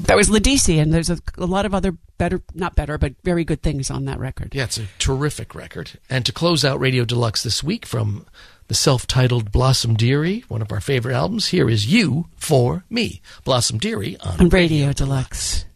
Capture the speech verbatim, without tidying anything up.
That was Ledisi, and there's a, a lot of other better, not better, but very good things on that record. Yeah, it's a terrific record. And to close out Radio Deluxe this week from the self-titled Blossom Dearie, one of our favorite albums, here is You for Me. Blossom Dearie on, on Radio, Radio Deluxe. Deluxe.